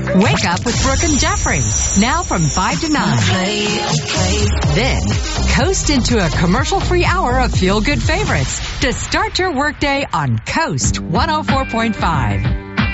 Wake up with Brooke and Jeffrey. Now from 5 to 9. Then, coast into a commercial-free hour of feel-good favorites to start your workday on Coast 104.5.